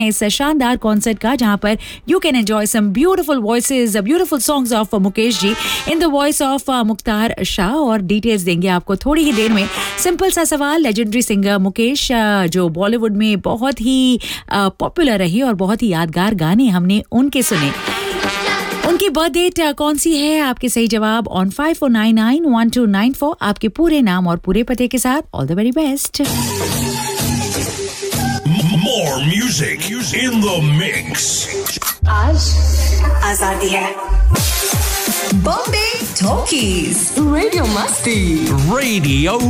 इस शानदार कॉन्सर्ट का, जहां पर you can enjoy some beautiful voices, beautiful songs of Mukesh ji in the voice of Mukhtar Shah. और डिटेल्स देंगे आपको थोड़ी ही देर में। सिंपल सा सवाल, लेजेंडरी सिंगर मुकेश जो बॉलीवुड में बहुत ही पॉपुलर रही और बहुत ही यादगार गाने हमने उनके सुने, उनकी बर्थ डेट कौन सी है? आपके सही जवाब ऑन 54991294 आपके पूरे नाम और पूरे पते के साथ। All the very best. More music in the mix. आज आजादी है। बॉम्बे टॉकीज रेडियो मस्ती। Radio